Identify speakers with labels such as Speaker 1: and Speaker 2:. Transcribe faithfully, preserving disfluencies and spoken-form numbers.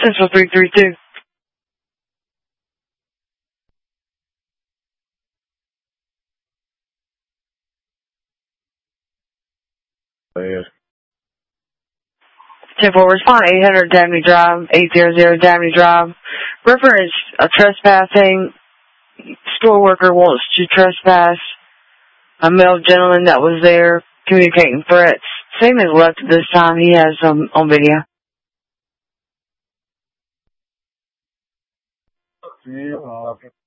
Speaker 1: Central three three two.
Speaker 2: Yeah.
Speaker 1: ten four, respond eight hundred Dabney Drive, eight hundred Dabney Drive. Reference a trespassing. Store worker wants to trespass a male gentleman that was there communicating threats. Same as left at this time. He has um, on video.
Speaker 2: Yeah.